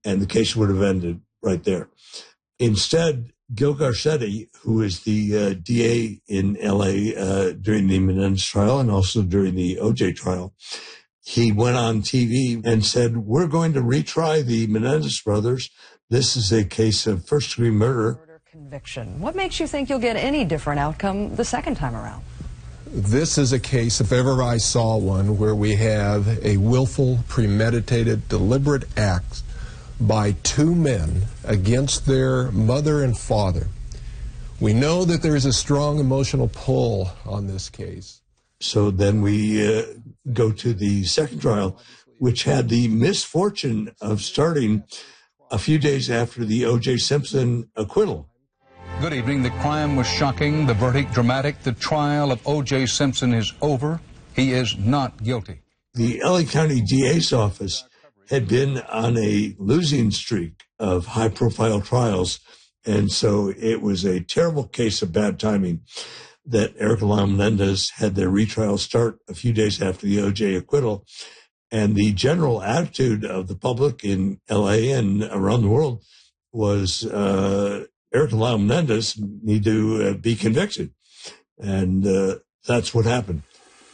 and the case would have ended right there. Instead, Gil Garcetti, who is the DA in L.A. During the Menendez trial and also during the O.J. trial, he went on TV and said, we're going to retry the Menendez brothers. This is a case of first-degree murder. Conviction. What makes you think you'll get any different outcome the second time around? This is a case, if ever I saw one, where we have a willful, premeditated, deliberate act by two men against their mother and father. We know that there is a strong emotional pull on this case. So then we go to the second trial, which had the misfortune of starting a few days after the O.J. Simpson acquittal. Good evening. The crime was shocking, the verdict dramatic. The trial of O.J. Simpson is over. He is not guilty. The L.A. County DA's office had been on a losing streak of high-profile trials, and so it was a terrible case of bad timing that Eric and Lyle Menendez had their retrial start a few days after the O.J. acquittal. And the general attitude of the public in L.A. and around the world was Eric and Lyle Menendez need to be convicted. And that's what happened.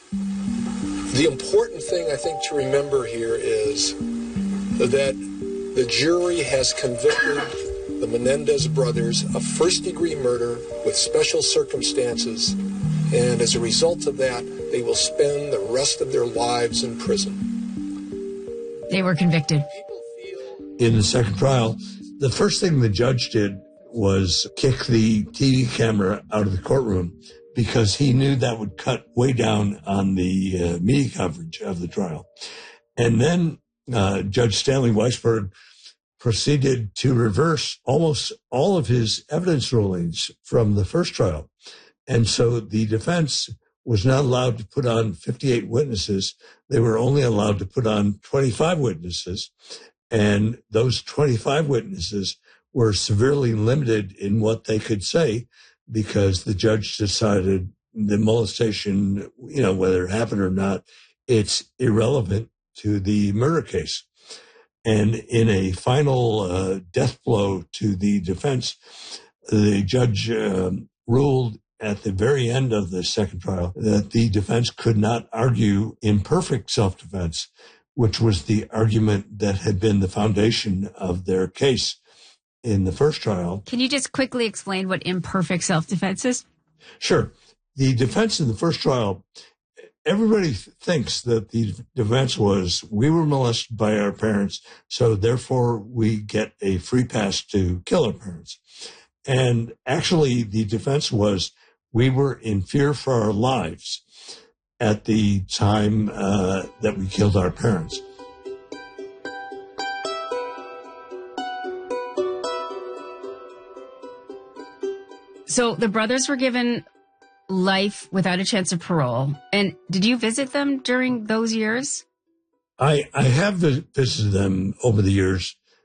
The important thing, I think, to remember here is that the jury has convicted the Menendez brothers of first-degree murder with special circumstances, and as a result of that, they will spend the rest of their lives in prison. They were convicted. In the second trial, the first thing the judge did was kick the TV camera out of the courtroom because he knew that would cut way down on the media coverage of the trial. And then Judge Stanley Weisberg proceeded to reverse almost all of his evidence rulings from the first trial. And so the defense was not allowed to put on 58 witnesses. They were only allowed to put on 25 witnesses. And those 25 witnesses were severely limited in what they could say because the judge decided the molestation, whether it happened or not, it's irrelevant to the murder case. And in a final death blow to the defense, the judge ruled at the very end of the second trial that the defense could not argue imperfect self-defense, which was the argument that had been the foundation of their case in the first trial. Can you just quickly explain what imperfect self-defense is? Sure. The defense in the first trial, everybody thinks that the defense was, we were molested by our parents, so therefore we get a free pass to kill our parents. And actually the defense was, we were in fear for our lives at the time that we killed our parents. So the brothers were given life without a chance of parole. And did you visit them during those years? I have visited them over the years.